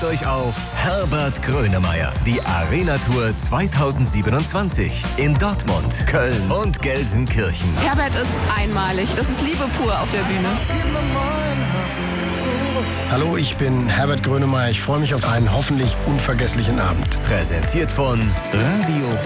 Freut euch auf Herbert Grönemeyer, die Arena Tour 2027 in Dortmund, Köln und Gelsenkirchen. Herbert ist einmalig. Das ist Liebe pur auf der Bühne. Hallo, ich bin Herbert Grönemeyer. Ich freue mich auf einen hoffentlich unvergesslichen Abend. Präsentiert von Radio